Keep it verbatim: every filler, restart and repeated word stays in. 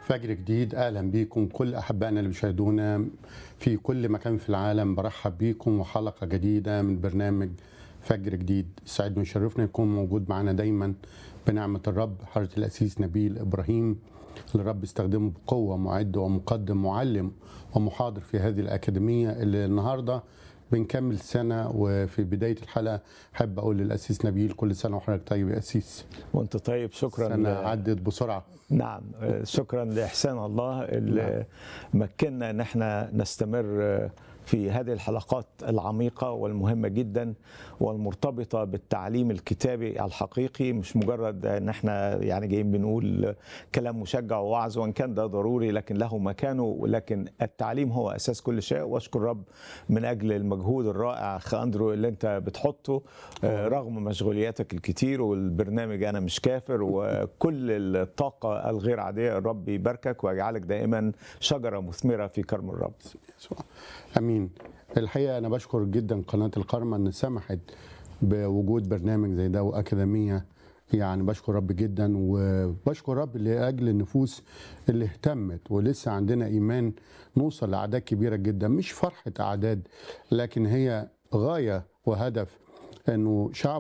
فجر جديد، اهلا بيكم كل احبائنا اللي بيشاهدونا في كل مكان في العالم. برحب بيكم وحلقه جديده من برنامج فجر جديد. سعيد ويشرفنا يكون موجود معنا دايما بنعمه الرب حضره الاسيس نبيل ابراهيم، اللي الرب استخدمه بقوه، معد ومقدم معلم ومحاضر في هذه الاكاديميه اللي النهارده بنكمل سنه. وفي بدايه الحلقه احب اقول للاسيس نبيل كل سنه وحضرتك طيب يا اسيس. وانت طيب. شكرا. سنه عدت بسرعه. نعم، شكرا لاحسان الله اللي مكننا ان احنا نستمر في هذه الحلقات العميقة والمهمة جدا والمرتبطة بالتعليم الكتابي الحقيقي، مش مجرد ان احنا يعني جايين بنقول كلام مشجع ووعظ، وان كان ده ضروري لكن له مكانه، ولكن التعليم هو اساس كل شيء. واشكر رب من اجل المجهود الرائع اخ اندرو اللي انت بتحطه رغم مشغولياتك الكتير، والبرنامج انا مش كافر، وكل الطاقة الغير عادية. الرب يباركك ويجعلك دائما شجرة مثمرة في كرم الرب. امين. الحقيقه انا بشكر جدا قناه الكرمة ان سمحت بوجود برنامج زي ده واكاديميه. يعني بشكر رب جدا، وبشكر رب لاجل النفوس اللي اهتمت، ولسه عندنا ايمان نوصل لاعداد كبيره جدا. مش فرحه اعداد، لكن هي غايه وهدف انه شعب